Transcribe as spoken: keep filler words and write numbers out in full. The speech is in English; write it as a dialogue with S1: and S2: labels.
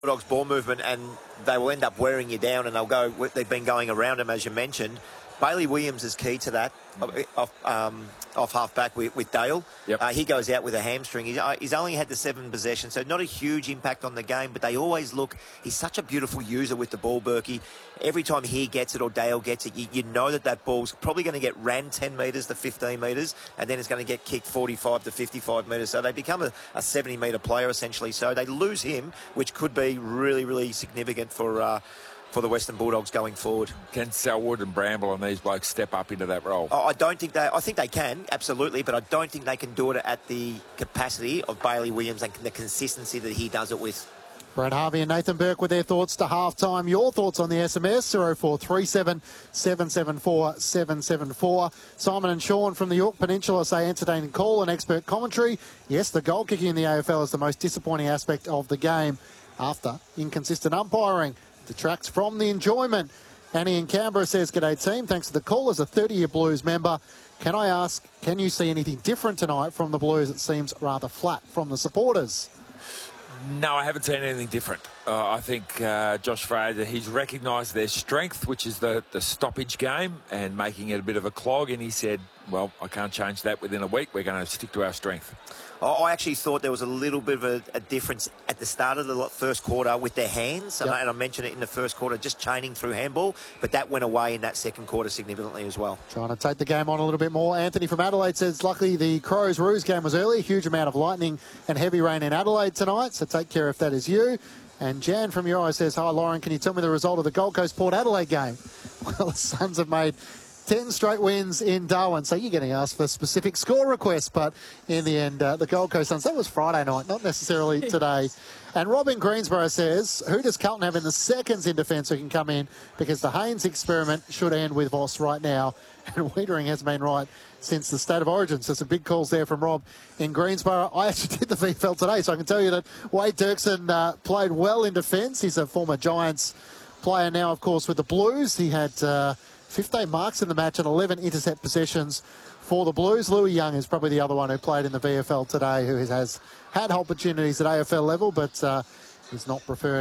S1: Bulldogs ball movement, and they will end up wearing you down, and they'll go. They've been going around him, as you mentioned. Bailey Williams is key to that, off, um, off half-back with, with Dale.
S2: Yep.
S1: Uh, he goes out with a hamstring. He's, uh, he's only had the seven possessions, so not a huge impact on the game, but they always look... He's such a beautiful user with the ball, Berkey. Every time he gets it or Dale gets it, you, you know that that ball's probably going to get ran ten metres to fifteen metres, and then it's going to get kicked forty-five to fifty-five metres. So they become a, a seventy-metre player, essentially. So they lose him, which could be really, really significant for... Uh, for the Western Bulldogs going forward.
S2: Can Selwood and Bramble and these blokes step up into that role?
S1: Oh, I don't think they... I think they can, absolutely, but I don't think they can do it at the capacity of Bailey Williams and the consistency that he does it with.
S3: Brett Harvey and Nathan Burke with their thoughts to half-time. Your thoughts on the S M S, oh four three seven, seven seven four, seven seven four. Simon and Sean from the York Peninsula say entertaining call and expert commentary. Yes, the goal kicking in the A F L is the most disappointing aspect of the game after inconsistent umpiring. Detracts from the enjoyment. Annie in Canberra says, "G'day team, thanks to the call as a thirty-year Blues member. Can I ask, can you see anything different tonight from the Blues? It seems rather flat from the supporters."
S2: No, I haven't seen anything different. Uh, I think uh, Josh Fraser, he's recognised their strength, which is the, the stoppage game and making it a bit of a clog. And he said, well, I can't change that within a week. We're going to stick to our strength.
S1: I actually thought there was a little bit of a, a difference at the start of the first quarter with their hands. Yep. And I mentioned it in the first quarter, just chaining through handball. But that went away in that second quarter significantly as well.
S3: Trying to take the game on a little bit more. Anthony from Adelaide says, luckily the Crows-Roos game was early. A huge amount of lightning and heavy rain in Adelaide tonight. So take care if that is you. And Jan from Uri says, hi, Lauren, can you tell me the result of the Gold Coast Port Adelaide game? Well, the Suns have made ten straight wins in Darwin, so you're getting asked for specific score requests, but in the end, uh, the Gold Coast Suns, that was Friday night, not necessarily today. And Robin Greensborough says, who does Carlton have in the seconds in defence who can come in? Because the Haynes experiment should end with Voss right now, and Wiedering has been right since the State of Origin. So some big calls there from Rob in Greensborough. I actually did the V F L today, so I can tell you that Wade Dirksen uh, played well in defence. He's a former Giants player now, of course, with the Blues. He had... Uh, fifteen marks in the match and eleven intercept possessions for the Blues. Louis Young is probably the other one who played in the V F L today, who has had opportunities at A F L level, but uh, is not preferred.